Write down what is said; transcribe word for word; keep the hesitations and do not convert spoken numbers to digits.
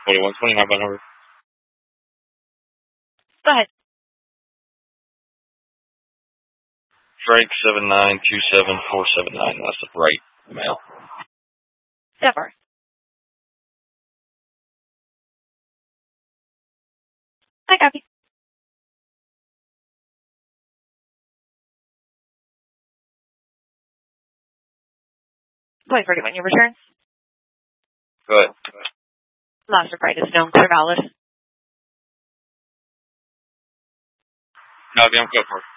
forty-one twenty-nine by number. Go ahead. Frank seven nine two seven four seven nine. That's the right mail. Never. I copy. Point forty-one, your return? Good. Loss of right is known, clear valid. No, I'm good for it.